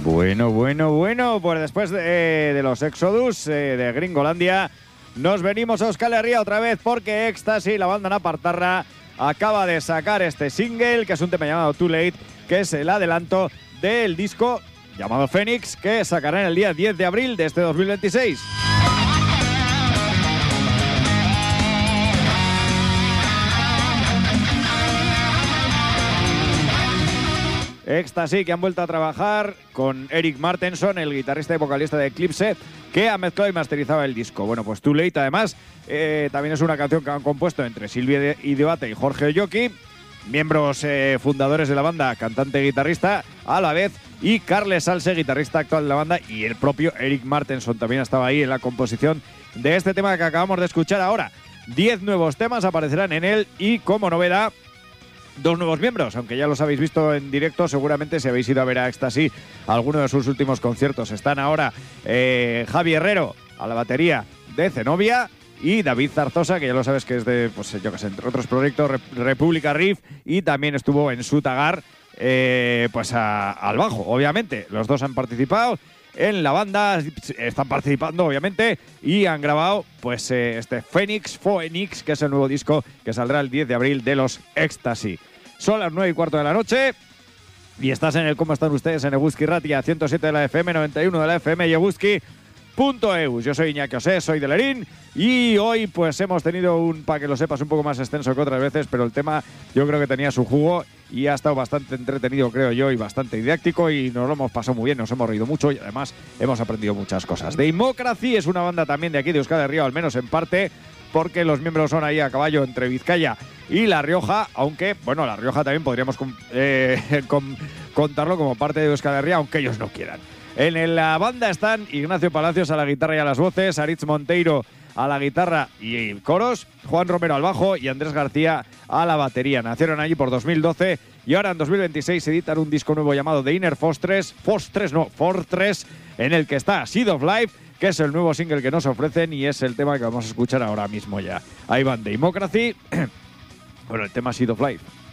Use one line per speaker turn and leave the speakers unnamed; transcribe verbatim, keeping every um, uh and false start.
Bueno, bueno, bueno, pues después de, de los Exodus eh, de Gringolandia, nos venimos a Euskal Herria otra vez porque Ecstasy, la banda napartarra, acaba de sacar este single, que es un tema llamado Too Late, que es el adelanto del disco llamado Phoenix, que sacarán el día diez de abril de este dos mil veintiséis. Ecstasy, que han vuelto a trabajar con Eric Martenson, el guitarrista y vocalista de Eclipse, que ha mezclado y masterizado el disco. Bueno, pues Too Late, además, eh, también es una canción que han compuesto entre Silvia Idiobate y Jorge Oyoki, miembros eh, fundadores de la banda, cantante y guitarrista a la vez, y Carles Salse, guitarrista actual de la banda, y el propio Eric Martenson también estaba ahí en la composición de este tema que acabamos de escuchar ahora. Diez nuevos temas aparecerán en él y, como novedad, dos nuevos miembros, aunque ya los habéis visto en directo, seguramente si habéis ido a ver a Ecstasy alguno de sus últimos conciertos. Están ahora eh, Javi Herrero a la batería de Zenobia y David Zarzosa, que ya lo sabes que es de, pues yo que sé, entre otros proyectos, Rep República Riff, y también estuvo en Sutagar, eh, pues a, al bajo, obviamente. Los dos han participado en la banda, están participando obviamente y han grabado pues eh, este Phoenix, Phoenix, que es el nuevo disco que saldrá el diez de abril de los Ecstasy. Son las nueve y cuarto de la noche y estás en el ¿Cómo están ustedes? En Eguski Ratia, ciento siete de la F M, noventa y uno de la F M y Eguski punto eus. Yo soy Iñaki Osé, soy de Lerín y hoy pues hemos tenido un, para que lo sepas, un poco más extenso que otras veces, pero el tema yo creo que tenía su jugo y ha estado bastante entretenido, creo yo, y bastante didáctico, y nos lo hemos pasado muy bien, nos hemos reído mucho y además hemos aprendido muchas cosas. Democracy es una banda también de aquí de Euskal Herria, al menos en parte, porque los miembros son ahí a caballo entre Vizcaya y La Rioja, aunque, bueno, La Rioja también podríamos eh, con, contarlo como parte de Euskal Herria, aunque ellos no quieran. En la banda están Ignacio Palacios a la guitarra y a las voces, Aritz Monteiro a la guitarra y coros, Juan Romero al bajo y Andrés García a la batería. Nacieron allí por dos mil doce y ahora en dos mil veintiséis editan un disco nuevo llamado The Inner Fortress, Fortress no, Fortress, en el que está Seed of Life, que es el nuevo single que nos ofrecen y es el tema que vamos a escuchar ahora mismo ya. Ahí van Democracy, bueno, el tema Seed of Life.